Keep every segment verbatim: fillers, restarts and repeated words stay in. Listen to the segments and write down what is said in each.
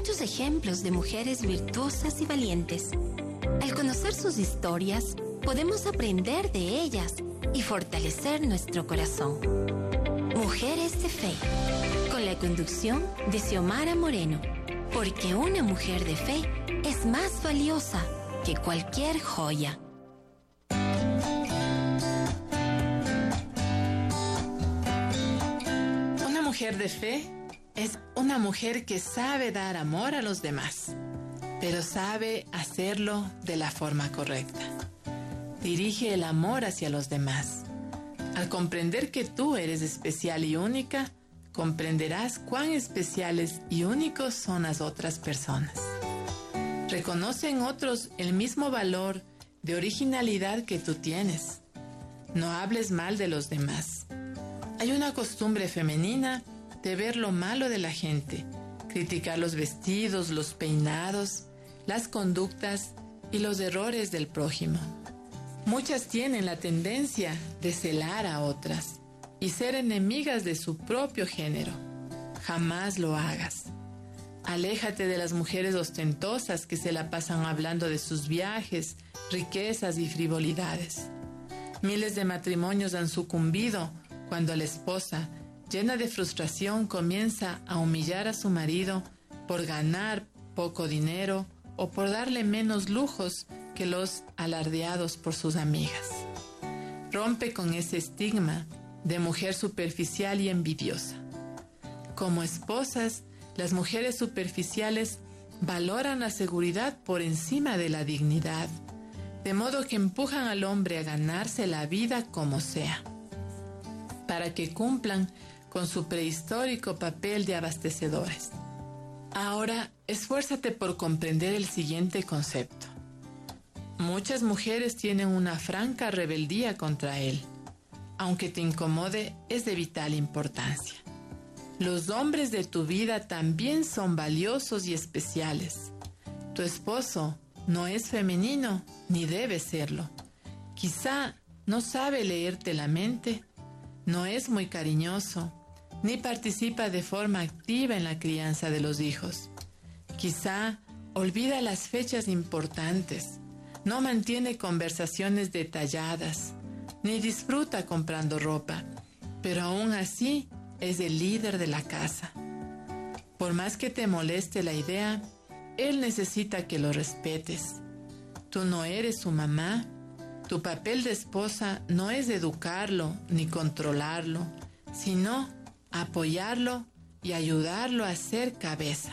muchos ejemplos de mujeres virtuosas y valientes. Al conocer sus historias, podemos aprender de ellas y fortalecer nuestro corazón. Mujeres de Fe, con la conducción de Xiomara Moreno, porque una mujer de fe es más valiosa que cualquier joya. Una mujer de fe es una mujer que sabe dar amor a los demás, pero sabe hacerlo de la forma correcta. Dirige el amor hacia los demás. Al comprender que tú eres especial y única, comprenderás cuán especiales y únicos son las otras personas. Reconoce en otros el mismo valor de originalidad que tú tienes. No hables mal de los demás. Hay una costumbre femenina de ver lo malo de la gente, criticar los vestidos, los peinados, las conductas y los errores del prójimo. Muchas tienen la tendencia de celar a otras y ser enemigas de su propio género. Jamás lo hagas. Aléjate de las mujeres ostentosas que se la pasan hablando de sus viajes, riquezas y frivolidades. Miles de matrimonios han sucumbido cuando la esposa, llena de frustración, comienza a humillar a su marido por ganar poco dinero o por darle menos lujos que los alardeados por sus amigas. Rompe con ese estigma de mujer superficial y envidiosa. Como esposas, las mujeres superficiales valoran la seguridad por encima de la dignidad, de modo que empujan al hombre a ganarse la vida como sea, para que cumplan con su prehistórico papel de abastecedores. Ahora, esfuérzate por comprender el siguiente concepto. Muchas mujeres tienen una franca rebeldía contra él. Aunque te incomode, es de vital importancia. Los hombres de tu vida también son valiosos y especiales. Tu esposo no es femenino ni debe serlo. Quizá no sabe leerte la mente, no es muy cariñoso, ni participa de forma activa en la crianza de los hijos. Quizá olvida las fechas importantes, no mantiene conversaciones detalladas, ni disfruta comprando ropa, pero aún así es el líder de la casa. Por más que te moleste la idea, él necesita que lo respetes. Tú no eres su mamá. Tu papel de esposa no es educarlo ni controlarlo, sino apoyarlo y ayudarlo a ser cabeza.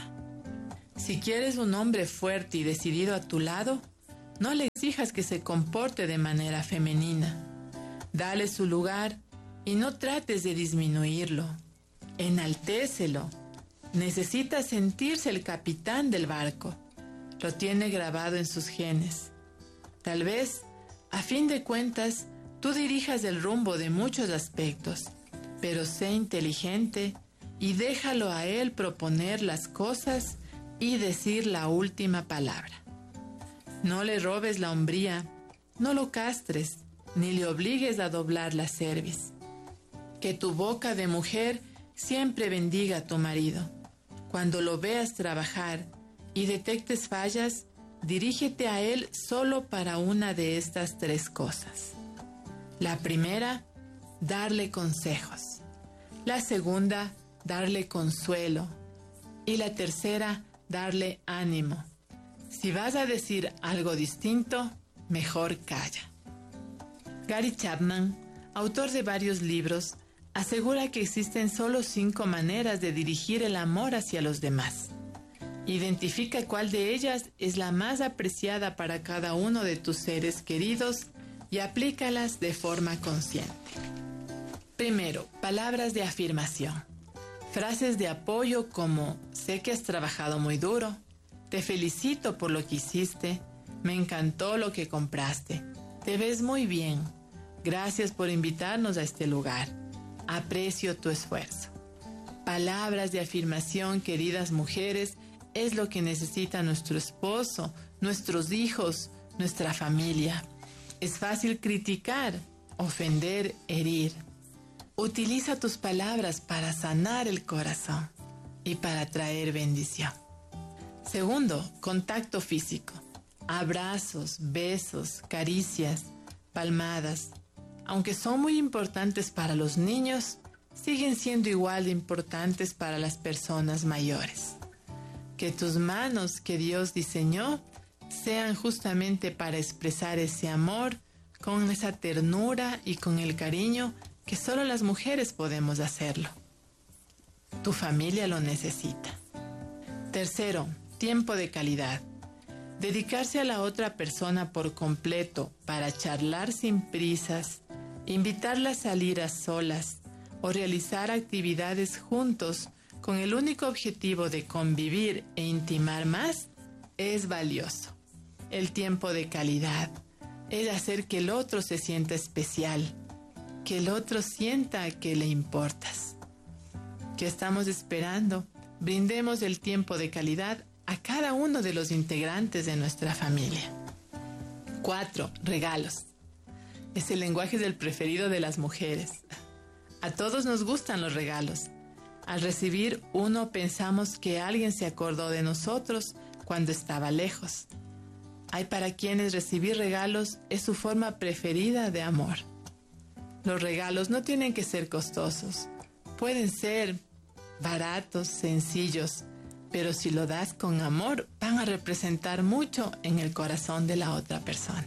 Si quieres un hombre fuerte y decidido a tu lado, no le exijas que se comporte de manera femenina. Dale su lugar y no trates de disminuirlo. Enaltécelo. Necesita sentirse el capitán del barco. Lo tiene grabado en sus genes. Tal vez, a fin de cuentas, tú dirijas el rumbo de muchos aspectos, pero sé inteligente y déjalo a él proponer las cosas y decir la última palabra. No le robes la hombría, no lo castres, ni le obligues a doblar la cerviz. Que tu boca de mujer siempre bendiga a tu marido. Cuando lo veas trabajar y detectes fallas, dirígete a él solo para una de estas tres cosas. La primera, darle consejos. La segunda, darle consuelo. Y la tercera, darle ánimo. Si vas a decir algo distinto, mejor calla. Gary Chapman, autor de varios libros, asegura que existen solo cinco maneras de dirigir el amor hacia los demás. Identifica cuál de ellas es la más apreciada para cada uno de tus seres queridos y aplícalas de forma consciente. Primero, palabras de afirmación. Frases de apoyo como: sé que has trabajado muy duro, te felicito por lo que hiciste, me encantó lo que compraste, te ves muy bien, gracias por invitarnos a este lugar, aprecio tu esfuerzo. Palabras de afirmación, queridas mujeres, es lo que necesita nuestro esposo, nuestros hijos, nuestra familia. Es fácil criticar, ofender, herir. Utiliza tus palabras para sanar el corazón y para traer bendición. Segundo, contacto físico. Abrazos, besos, caricias, palmadas. Aunque son muy importantes para los niños, siguen siendo igual de importantes para las personas mayores. Que tus manos que Dios diseñó sean justamente para expresar ese amor con esa ternura y con el cariño que solo las mujeres podemos hacerlo. Tu familia lo necesita. Tercero, tiempo de calidad. Dedicarse a la otra persona por completo para charlar sin prisas, invitarla a salir a solas o realizar actividades juntos con el único objetivo de convivir e intimar más es valioso. El tiempo de calidad es hacer que el otro se sienta especial, que el otro sienta que le importas. ¿Qué estamos esperando? Brindemos el tiempo de calidad a cada uno de los integrantes de nuestra familia. Cuatro, regalos. Es el lenguaje del preferido de las mujeres. A todos nos gustan los regalos. Al recibir uno pensamos que alguien se acordó de nosotros cuando estaba lejos. Hay para quienes recibir regalos es su forma preferida de amor. Los regalos no tienen que ser costosos. Pueden ser baratos, sencillos, pero si lo das con amor, van a representar mucho en el corazón de la otra persona.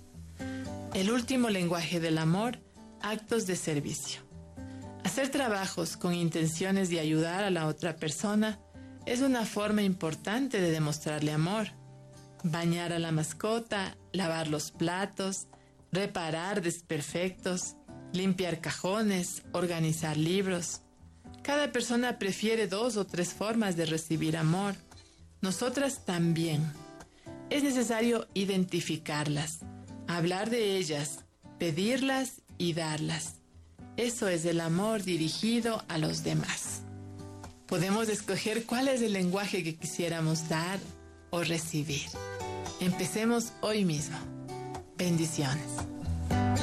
El último lenguaje del amor, actos de servicio. Hacer trabajos con intenciones de ayudar a la otra persona es una forma importante de demostrarle amor. Bañar a la mascota, lavar los platos, reparar desperfectos, limpiar cajones, organizar libros. Cada persona prefiere dos o tres formas de recibir amor. Nosotras también. Es necesario identificarlas, hablar de ellas, pedirlas y darlas. Eso es el amor dirigido a los demás. Podemos escoger cuál es el lenguaje que quisiéramos dar o recibir. Empecemos hoy mismo. Bendiciones.